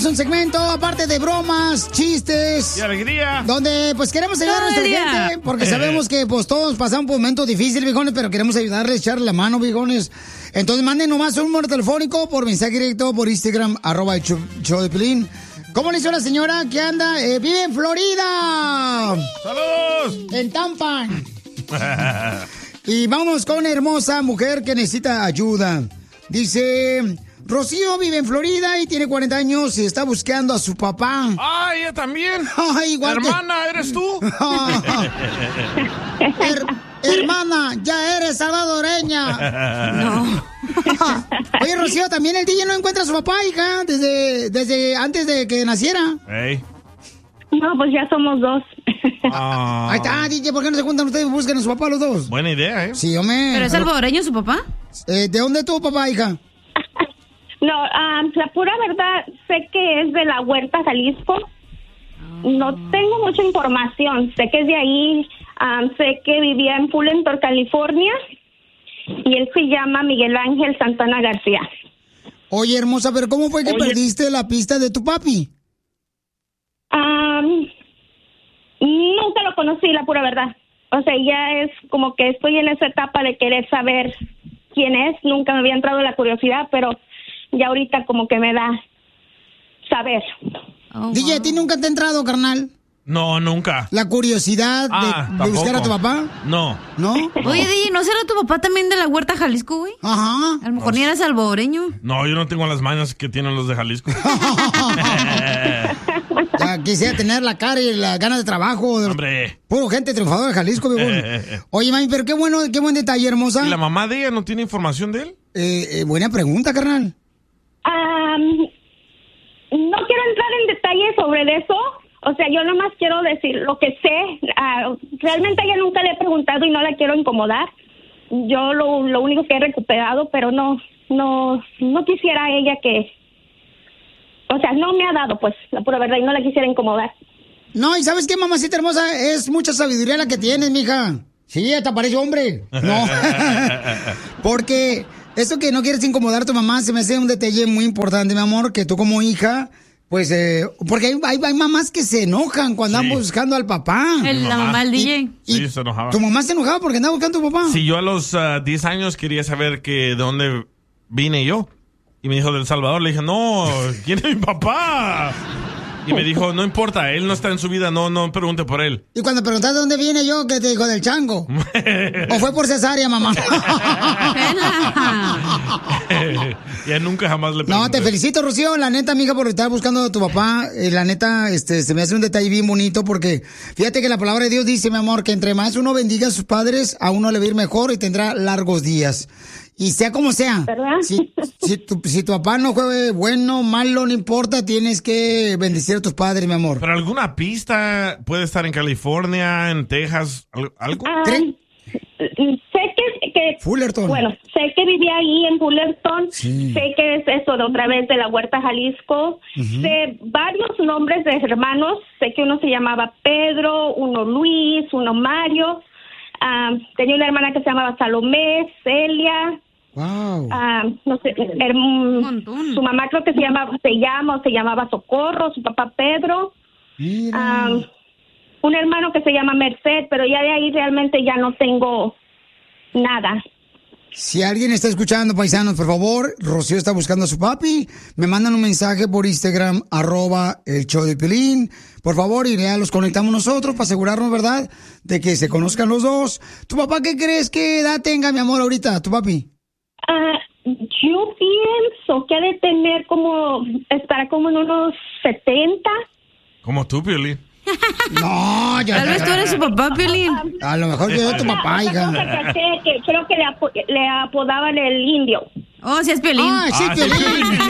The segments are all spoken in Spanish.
un segmento, aparte de bromas, chistes. Y alegría. Donde, pues, queremos ayudar a nuestra gente. Porque sabemos que, pues, todos pasamos por momentos difíciles, viejones, pero queremos ayudarles, echarle la mano, viejones. Entonces, manden nomás un número telefónico por mensaje directo, por Instagram, @el show de Piolín. ¿Cómo le hizo la señora que anda? Vive en Florida. ¡Saludos! En Tampa. Y vamos con una hermosa mujer que necesita ayuda. Dice, Rocío vive en Florida y tiene 40 años y está buscando a su papá. ¡Ah, ella también! Igual Hermana, ¿eres tú? Hermana, ya eres salvadoreña. No. Oye, Rocío, también el DJ no encuentra a su papá, hija, desde antes de que naciera. Hey. No, pues ya somos dos. Ahí está, DJ, ¿por qué no se juntan ustedes y buscan a su papá los dos? Buena idea, ¿eh? Sí, hombre. ¿Pero es salvadoreño su papá? ¿De dónde es tu papá, hija? No, la pura verdad, sé que es de la Huerta, Jalisco. No tengo mucha información. Sé que es de ahí. Sé que vivía en Fullerton, California. Y él se llama Miguel Ángel Santana García. Oye, hermosa, ¿pero cómo fue que perdiste la pista de tu papi? Nunca lo conocí, la pura verdad. O sea, ya es como que estoy en esa etapa de querer saber quién es. Nunca me había entrado la curiosidad, pero ya ahorita como que me da saber. DJ, ¿a ti nunca te ha entrado, carnal? No, nunca. ¿La curiosidad de buscar a tu papá? No. ¿No? Oye, DJ, ¿no será tu papá también de la Huerta, Jalisco, güey? Ajá. A lo mejor ni era salvadoreño. No, yo no tengo las mañas que tienen los de Jalisco. Ya quisiera tener la cara y las ganas de trabajo. Hombre. Puro gente triunfadora de Jalisco, viejón. Oye, mami, pero qué buen detalle, hermosa. ¿Y la mamá de ella no tiene información de él? Buena pregunta, carnal. No quiero entrar en detalles sobre eso. O sea, yo nomás quiero decir lo que sé. Realmente a ella nunca le he preguntado y no la quiero incomodar. Yo lo único que he recuperado, pero no quisiera ella que... O sea, no me ha dado, pues, la pura verdad, y no la quisiera incomodar. No, ¿y sabes qué, mamacita hermosa? Es mucha sabiduría la que tienes, mija. Sí, hasta parece hombre. No. Porque eso que no quieres incomodar a tu mamá se me hace un detalle muy importante, mi amor, que tú como hija... Pues, porque hay mamás que se enojan cuando andan buscando al papá. La mamá del DJ. Sí, se enojaba. ¿Tu mamá se enojaba porque andaba buscando a tu papá? Sí, yo a los 10 años quería saber de dónde vine yo. Y me dijo, de El Salvador. Le dije, no, ¿quién es mi papá? Y me dijo, no importa, él no está en su vida, no pregunte por él. Y cuando preguntaste de dónde viene yo, ¿qué te dijo? ¿Del chango? ¿O fue por cesárea, mamá? Ya nunca jamás le pregunté. No, te felicito, Rocío, la neta, amiga, por estar buscando a tu papá. La neta, se me hace un detalle bien bonito porque fíjate que la palabra de Dios dice, mi amor, que entre más uno bendiga a sus padres, a uno le va a ir mejor y tendrá largos días. Y sea como sea, ¿verdad? Si tu papá no fue bueno, malo, no importa, tienes que bendecir a tus padres, mi amor. ¿Pero alguna pista? ¿Puede estar en California, en Texas, algo? Sé que Fullerton. Bueno, sé que vivía ahí en Fullerton. Sí. Sé que es eso de otra vez de la Huerta, Jalisco. Sé varios nombres de hermanos. Sé que uno se llamaba Pedro, uno Luis, uno Mario. Tenía una hermana que se llamaba Salomé, Celia. Wow. No sé, su mamá creo que se llamaba Socorro, su papá Pedro. Un hermano que se llama Merced, pero ya de ahí realmente ya no tengo nada. Si alguien está escuchando, paisanos, por favor, Rocío está buscando a su papi. Me mandan un mensaje por Instagram, @el show de Piolín. Por favor, y ya los conectamos nosotros para asegurarnos, ¿verdad?, de que se conozcan los dos. ¿Tu papá qué crees que edad tenga, mi amor, ahorita, tu papi? Yo pienso que ha de tener estará como en unos 70. Como tú, Piolín. No, Tal vez tú eres su papá, Piolín. A lo mejor yo soy tu papá, hija. Creo que le apodaban el indio. Oh, sí es Piolín. Sí, Piolín.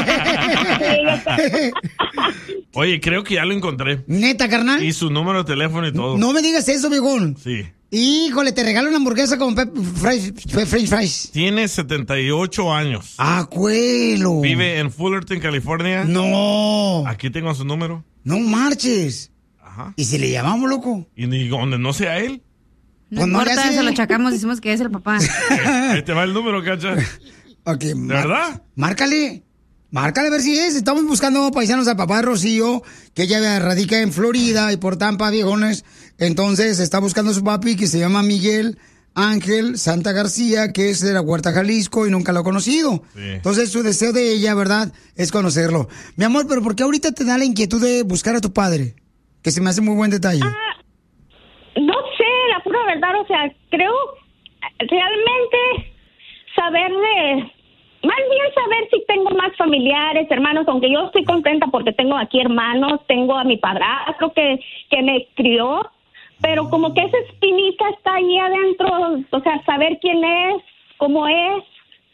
Oye, creo que ya lo encontré. ¿Neta, carnal? Y su número de teléfono y todo. No me digas eso, viejón. Sí. Híjole, te regalo una hamburguesa con french fries. Tiene 78 años. ¡Acuelo! Vive en Fullerton, California. No. Aquí tengo su número. No marches. Ajá. ¿Y si le llamamos, loco? Y donde no sea él. No importa, se lo achacamos, decimos que es el papá. Ahí te va el número, cacha. Okay, ¿De verdad? Márcale. Márcale a ver si es. Estamos buscando paisanos al papá de Rocío, que ella radica en Florida y por Tampa, viejones. Entonces está buscando a su papi, que se llama Miguel Ángel Santa García, que es de la Huerta, Jalisco, y nunca lo ha conocido. Sí. Entonces su deseo de ella, ¿verdad?, es conocerlo. Mi amor, pero ¿por qué ahorita te da la inquietud de buscar a tu padre? Que se me hace muy buen detalle. No sé, la pura verdad, o sea, creo realmente saber más bien saber si tengo más familiares, hermanos, aunque yo estoy contenta porque tengo aquí hermanos, tengo a mi padrastro que me crió, pero como que esa espinita está ahí adentro, o sea, saber quién es, cómo es,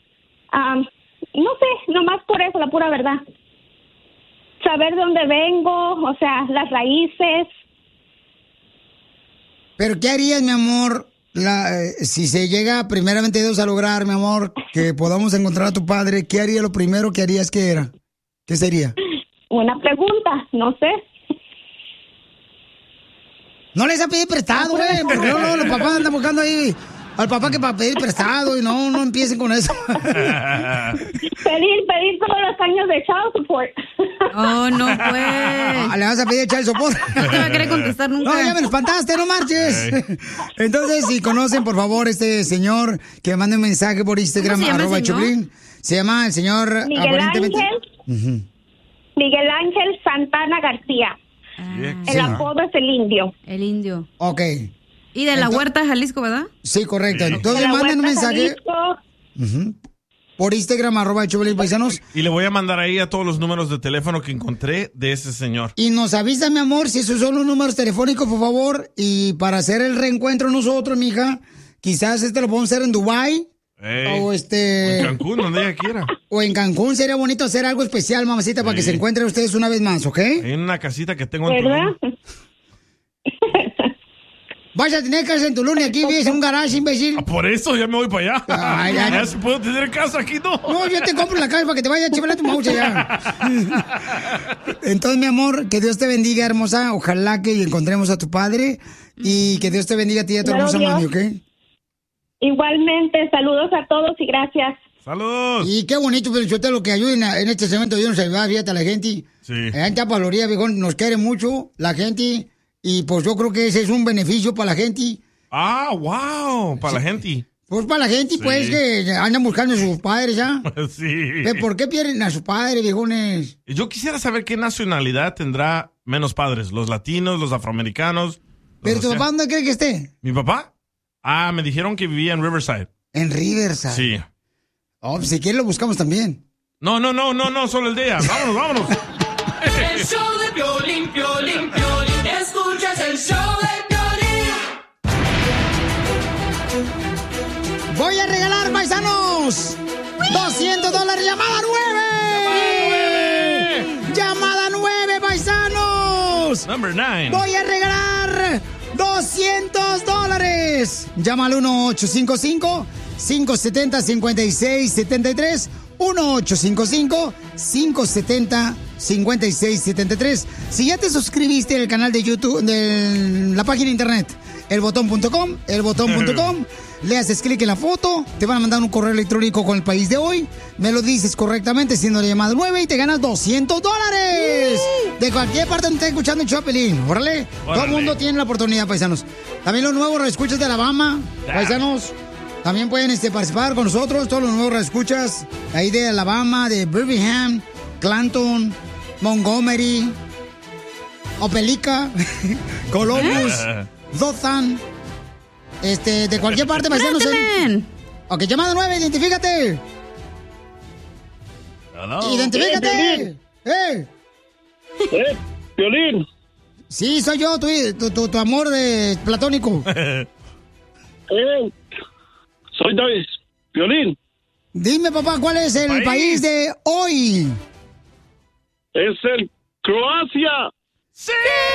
no sé, nomás por eso, la pura verdad. Saber de dónde vengo, o sea, las raíces. ¿Pero qué harías, mi amor, si se llega primeramente Dios a lograr, mi amor, que podamos encontrar a tu padre? ¿Qué haría lo primero que harías que era? ¿Qué sería? Una pregunta, no sé. No les ha pedido prestado, güey, porque no, los papás andan buscando ahí al papá que para pedir prestado y no empiecen con eso. Pedir todos los años de child support. Oh, no, pues. Le vas a pedir child support. No te va a querer contestar nunca. No, ya me lo espantaste, no marches. Entonces, si conocen, por favor, este señor, que me mande un mensaje por Instagram, @Choplin. Se llama el señor Miguel Ángel. Miguel Ángel Santana García. El apodo es el Indio. El Indio. Ok. Y de la Huerta, Jalisco, ¿verdad? Sí, correcto. Entonces manden un mensaje por Instagram, @Choplin Paisanos. Y le voy a mandar ahí a todos los números de teléfono que encontré de ese señor. Y nos avisa, mi amor, si esos son los números telefónicos, por favor. Y para hacer el reencuentro nosotros, mija, quizás lo podemos hacer en Dubái. O en Cancún, donde ella quiera. O en Cancún, sería bonito hacer algo especial, mamacita, para que se encuentren ustedes una vez más, ¿ok? En una casita que tengo en Tulum. Vaya a tener casa en Tulum y aquí vives en un garage, imbécil. Por eso ya me voy para allá. Ay, ya si puedo tener casa aquí, no. No, yo te compro la casa para que te vaya a chivar tu maucha ya. Entonces, mi amor, que Dios te bendiga, hermosa. Ojalá que encontremos a tu padre y que Dios te bendiga a ti y a tu hermosa mami, ¿ok? Igualmente, saludos a todos y gracias. ¡Saludos! Y qué bonito, pero yo te lo que ayuden en este segmento, yo nos ayudaba, fíjate, a la gente. Sí. En Tapaloría, viejón, nos quiere mucho la gente. Y pues yo creo que ese es un beneficio para la gente. Ah, wow, para la gente. Pues para la gente, pues, que andan buscando a sus padres, ¿ya? Sí. ¿Por qué pierden a sus padres, viejones? Yo quisiera saber qué nacionalidad tendrá menos padres, los latinos, los afroamericanos. ¿Pero tu papá dónde cree que esté? ¿Mi papá? Ah, me dijeron que vivía en Riverside. ¿En Riverside? Sí. Oh, pues si quieres lo buscamos también. No, solo el de ella. Vámonos. El show de Piolín, Piolín, Piolín. Escuchas el show de Piolín. Voy a regalar, paisanos, $200. ¡Llamada 9! ¡Llamada 9, paisanos! Number 9. Voy a regalar $200. Llama al 1-855-570-5673. 1-855-570-5673. Si ya te suscribiste al canal de YouTube, de la página de internet, elbotón.com, le haces clic en la foto, te van a mandar un correo electrónico con el país de hoy, me lo dices correctamente siendo la llamada 9 y te ganas $200. De cualquier parte donde estés escuchando el Chopelín. Órale. Todo el mundo tiene la oportunidad, paisanos. También los nuevos escuchas de Alabama, paisanos. También pueden participar con nosotros, todos los nuevos escuchas ahí de Alabama, de Birmingham, Clanton, Montgomery, Opelika, Columbus, Dothan, de cualquier parte, paisanos. Ok, llamada 9, identifícate. Hello. Identifícate. Piolín. Sí, soy yo, tu amor platónico. Soy David. Piolín. Dime, papá, ¿cuál es el país de hoy? Es el Croacia. ¡Sí!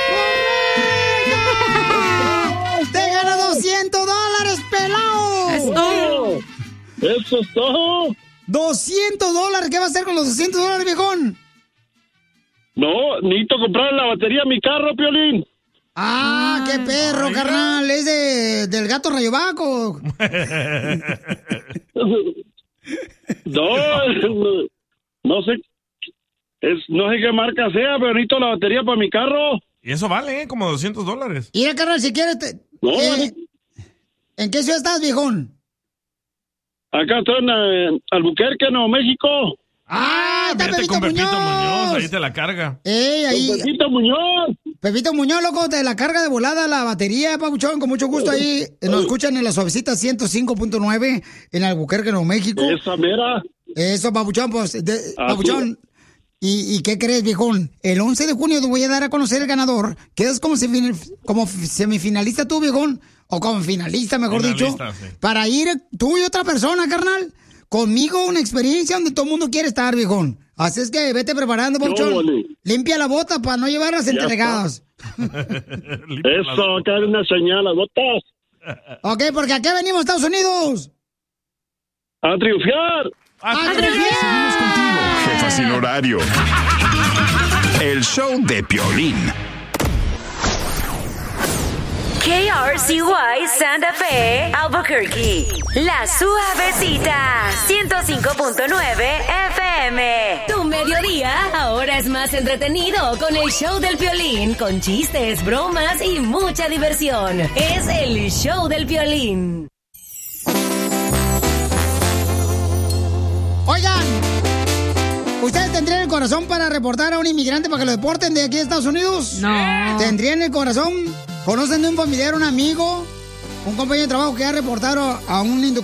¡Te gana $200, pelao! Eso es todo. $200. ¿Qué va a hacer con los $200, viejón? No, necesito comprar la batería a mi carro, Piolín. Ah, qué perro, carnal. ¿Es del gato Rayovaco? No sé No sé qué marca sea, pero necesito la batería para mi carro. Y eso vale, como $200. Mira, carnal, si quieres... No, ¿En qué ciudad estás, viejón? acá estoy en Albuquerque, Nuevo México. ¡Ah! ¡Está Vete Pepito con Pepito Muñoz! Muñoz, ahí te la carga. Ahí. Pepito Muñoz. Pepito Muñoz, loco, te la carga de volada la batería, papuchón, con mucho gusto ahí. Nos escuchan en la suavecita 105.9 en Albuquerque, Nuevo México. Esa mera. Eso, papuchón, pues, papuchón. ¿Y qué crees, viejón? El 11 de junio te voy a dar a conocer el ganador. Quedas como semifinalista tú, viejón. O como finalista, mejor dicho. Sí. Para ir tú y otra persona, carnal. Conmigo una experiencia donde todo el mundo quiere estar, viejón. Así es que vete preparando, papuchón. Limpia la bota para no llevar las entregadas. Eso, acá hay una señal, las botas. Ok, porque aquí venimos, Estados Unidos. A triunfar. ¡A triunfar! Seguimos contigo, jefa sin horario. El show de Piolín. KRCY Santa Fe, Albuquerque. La Suavecita, 105.9 FM. Tu mediodía ahora es más entretenido con el show del Piolín, con chistes, bromas y mucha diversión. Es el show del Piolín. Oigan, ¿ustedes tendrían el corazón para reportar a un inmigrante para que lo deporten de aquí de Estados Unidos? No. ¿Tendrían el corazón? ¿Conocen de un familiar, un amigo, un compañero de trabajo que ha reportado a un indocumentado